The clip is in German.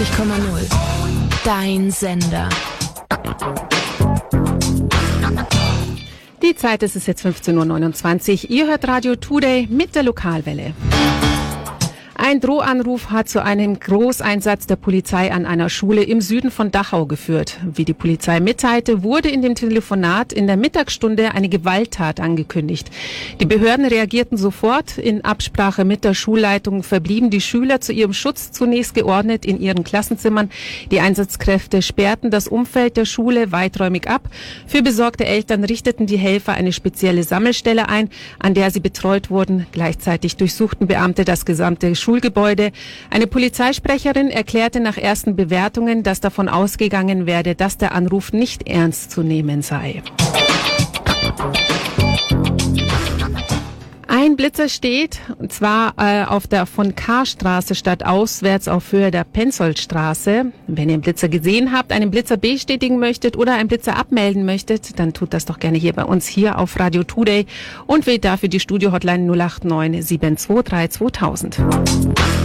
Dein Sender. Die Zeit ist jetzt 15:29 Uhr. Ihr hört Radio Today mit der Lokalwelle. Ein Drohanruf hat zu einem Großeinsatz der Polizei an einer Schule im Süden von Dachau geführt. Wie die Polizei mitteilte, wurde in dem Telefonat in der Mittagsstunde eine Gewalttat angekündigt. Die Behörden reagierten sofort. In Absprache mit der Schulleitung verblieben die Schüler zu ihrem Schutz zunächst geordnet in ihren Klassenzimmern. Die Einsatzkräfte sperrten das Umfeld der Schule weiträumig ab. Für besorgte Eltern richteten die Helfer eine spezielle Sammelstelle ein, an der sie betreut wurden. Gleichzeitig durchsuchten Beamte das gesamte Schulgebäude. Eine Polizeisprecherin erklärte nach ersten Bewertungen, dass davon ausgegangen werde, dass der Anruf nicht ernst zu nehmen sei. Ein Blitzer steht, und zwar auf der von Karstraße stadtauswärts auf Höhe der Penzoldstraße. Wenn ihr einen Blitzer gesehen habt, einen Blitzer bestätigen möchtet oder einen Blitzer abmelden möchtet, dann tut das doch gerne hier bei uns hier auf Radio Today und wählt dafür die Studio-Hotline 089 723 2000.